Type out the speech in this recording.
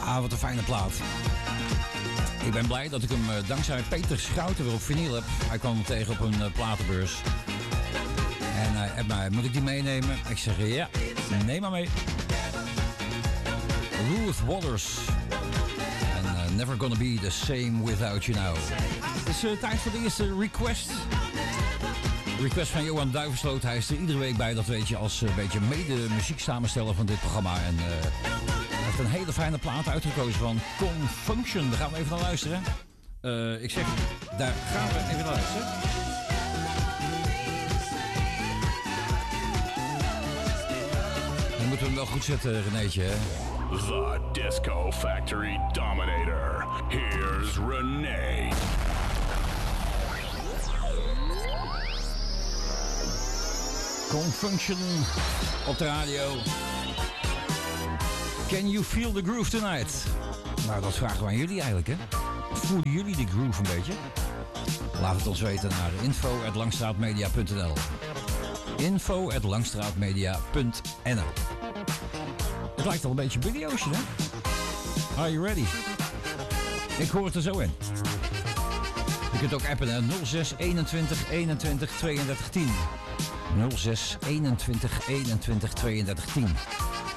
Ah, wat een fijne plaat. Ik ben blij dat ik hem dankzij Peter Schouten weer op vinyl heb. Hij kwam hem tegen op een platenbeurs. En hij heeft mij, moet ik die meenemen? Ik zeg ja, neem maar mee. Ruth Waters. En Never Gonna Be The Same Without You Now. Het is tijd voor de eerste request. Request van Johan Duivensloot. Hij is er iedere week bij, dat weet je, als een beetje mede-muzieksamensteller van dit programma. En hij heeft een hele fijne plaat uitgekozen van Confunction. Daar gaan we even naar luisteren. Ik zeg, daar gaan we even naar luisteren. Dan moeten we hem wel goed zetten, Renéetje, hè? The Disco Factory Dominator. Here's René. Confunction op de radio. Can you feel the groove tonight? Nou, dat vragen we aan jullie eigenlijk, hè? Voelen jullie de groove een beetje? Laat het ons weten naar info@langstraatmedia.nl. info@langstraatmedia.nl. Het lijkt al een beetje Billy Ocean, hè? Are you ready? Ik hoor het er zo in. Je kunt ook appen, hè? 06 21 21 32 10. 06 21 21 32 10.